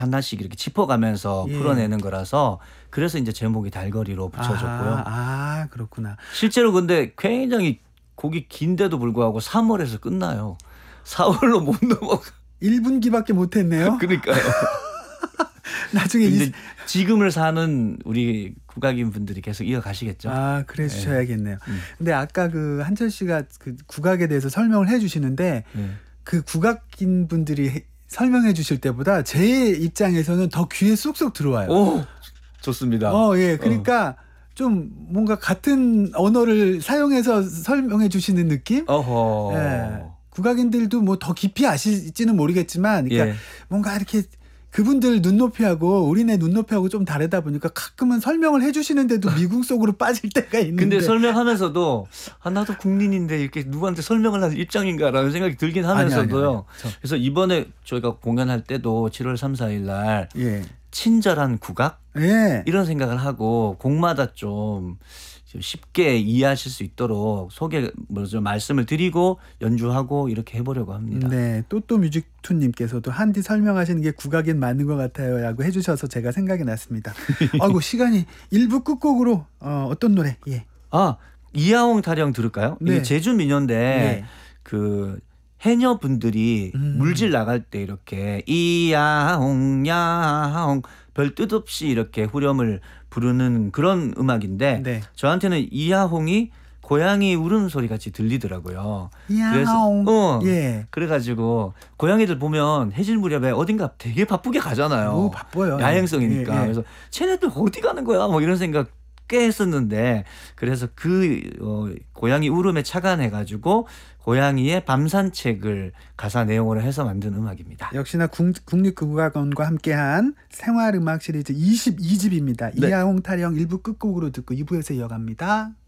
하나씩 이렇게 짚어가면서 예. 풀어내는 거라서 그래서 이제 제목이 달거리로 붙여졌고요. 그렇구나. 실제로 근데 굉장히 곡이 긴데도 불구하고 3월에서 끝나요. 4월로 못 넘어가. 1분기밖에 못했네요. 그러니까요. 나중에 근데 지금을 사는 우리 국악인 분들이 계속 이어가시겠죠. 그래 주셔야겠네요. 네. 근데 아까 그 한철 씨가 그 국악에 대해서 설명을 해주시는데 네. 그 국악인 분들이 설명해 주실 때보다 제 입장에서는 더 귀에 쏙쏙 들어와요. 오, 좋습니다. 예. 그러니까 좀 뭔가 같은 언어를 사용해서 설명해 주시는 느낌? 어허. 예. 국악인들도 뭐 더 깊이 아실지는 모르겠지만, 그러니까 예. 뭔가 이렇게 그분들 눈높이하고 우리네 눈높이하고 좀 다르다 보니까 가끔은 설명을 해주시는데도 미궁 속으로 빠질 때가 있는데. 근데 설명하면서도 나도 국민인데 이렇게 누구한테 설명을 할 입장인가라는 생각이 들긴 하면서도요. 아니요. 그래서 이번에 저희가 공연할 때도 7월 3, 4일 날 예. 친절한 국악 예. 이런 생각을 하고 곡마다 좀 쉽게 이해하실 수 있도록 말씀을 드리고 연주하고 이렇게 해보려고 합니다. 네, 또또 뮤직2님께서도 한디 설명하시는 게 국악인 맞는 것 같아요 라고 해주셔서 제가 생각이 났습니다. 아이고 시간이 1부 끝곡으로 어떤 노래? 예. 이하홍 타령 들을까요? 네. 이게 제주 민요인데 네. 그 해녀분들이 물질 나갈 때 이렇게 이하홍 야홍 별 뜻 없이 이렇게 후렴을 부르는 그런 음악인데 네. 저한테는 이하홍이 고양이 울음소리 같이 들리더라고요. 야옹. 예. 그래가지고 고양이들 보면 해질 무렵에 어딘가 되게 바쁘게 가잖아요. 바빠요. 야행성이니까. 예. 그래서 쟤네들 어디 가는 거야? 뭐 이런 생각 꽤 했었는데 그래서 고양이 울음에 착안해가지고 고양이의 밤 산책을 가사 내용으로 해서 만든 음악입니다. 역시나 국립국악원과 함께한 생활음악 시리즈 22집입니다. 네. 이하홍 타령 1부 끝곡으로 듣고 2부에서 이어갑니다.